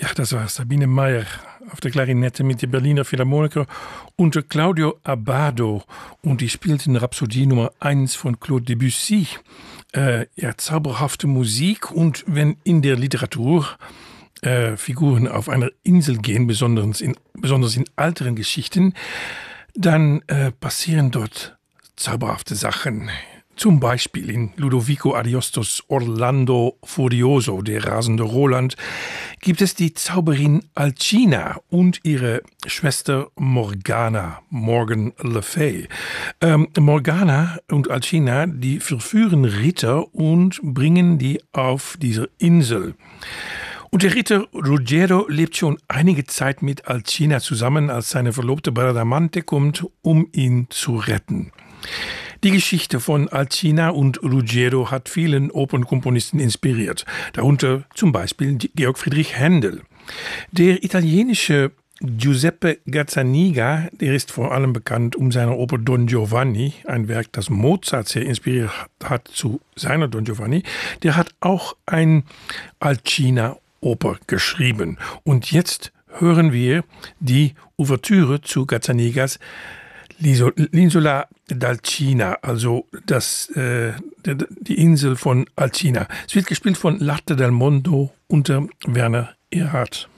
Ja, das war Sabine Meyer auf der Klarinette mit dem Berliner Philharmoniker unter Claudio Abbado. Und die spielten Rhapsodie Nummer 1 von Claude Debussy. Ja, zauberhafte Musik. Und wenn in der Literatur Figuren auf einer Insel gehen, besonders in älteren Geschichten, dann passieren dort zauberhafte Sachen. Zum Beispiel in Ludovico Ariostos Orlando Furioso, der rasende Roland, gibt es die Zauberin Alcina und ihre Schwester Morgana, Morgan Le Fay. Morgana und Alcina, die verführen Ritter und bringen die auf diese Insel. Und der Ritter Ruggiero lebt schon einige Zeit mit Alcina zusammen, als seine Verlobte Bradamante kommt, um ihn zu retten. Die Geschichte von Alcina und Ruggiero hat vielen Opernkomponisten inspiriert, darunter zum Beispiel Georg Friedrich Händel. Der italienische Giuseppe Gazzaniga, der ist vor allem bekannt um seine Oper Don Giovanni, ein Werk, das Mozart sehr inspiriert hat zu seiner Don Giovanni, der hat auch ein Alcina-Oper geschrieben. Und jetzt hören wir die Ouvertüre zu Gazzanigas L'Isola d'Alcina, also die Insel von Alcina. Es wird gespielt von L'Arte del Mondo unter Werner Erhardt.